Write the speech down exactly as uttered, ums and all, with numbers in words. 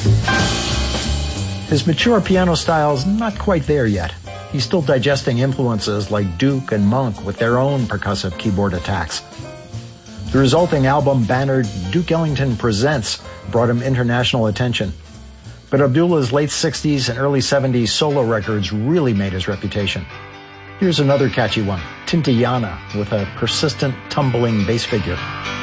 His mature piano style's not quite there yet. He's still digesting influences like Duke and Monk with their own percussive keyboard attacks. The resulting album bannered Duke Ellington Presents brought him international attention. But Abdullah's late sixties and early seventies solo records really made his reputation. Here's another catchy one, Tintayana, with a persistent, tumbling bass figure.